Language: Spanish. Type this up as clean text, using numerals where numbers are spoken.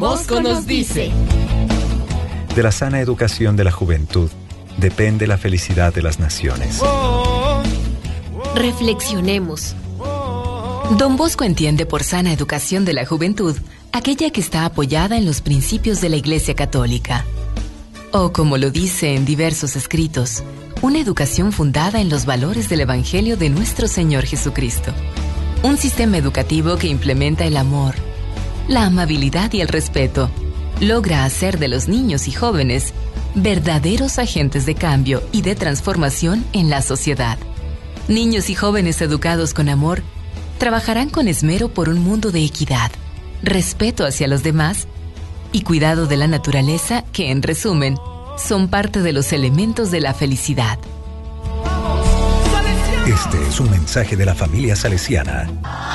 Bosco nos dice: de la sana educación de la juventud depende la felicidad de las naciones. Reflexionemos. Don Bosco entiende por sana educación de la juventud aquella que está apoyada en los principios de la Iglesia Católica. O, como lo dice en diversos escritos, una educación fundada en los valores del Evangelio de nuestro Señor Jesucristo. Un sistema educativo que implementa el amor, la amabilidad y el respeto, logra hacer de los niños y jóvenes verdaderos agentes de cambio y de transformación en la sociedad. Niños y jóvenes educados con amor trabajarán con esmero por un mundo de equidad, respeto hacia los demás y cuidado de la naturaleza que, en resumen, son parte de los elementos de la felicidad. Este es un mensaje de la familia salesiana.